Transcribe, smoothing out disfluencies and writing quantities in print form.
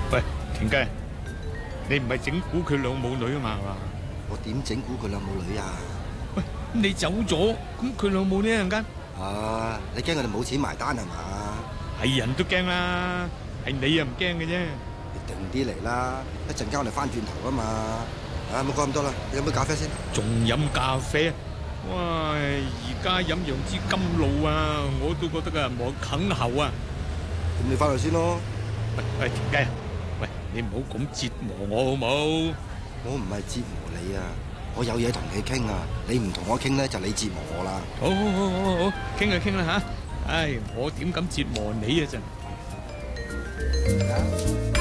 喂，田雞，你唔係整蠱佢兩母女啊嘛？係嘛？ 我點整蠱佢兩母女啊？ 喂，你走咗，咁佢兩母呢一陣間？ 啊，你驚佢哋冇錢埋單係嘛？ 係人都驚啦，係你啊唔驚嘅啫。 你定啲嚟啦，一陣間我哋翻轉頭啊嘛。啊，冇講咁多啦，你飲杯咖啡先。 仲飲咖啡？哇！而家飲楊枝甘露啊，我都覺得啊冇啃喉啊。 咁你翻去先咯。 喂，田雞，喂，你唔好咁折磨我好冇？ 我唔係折磨你啊，我有嘢同你傾啊。你唔同我傾咧，就你折磨我啦。 好，傾啦傾啦吓。唉，我點敢折磨你啊真。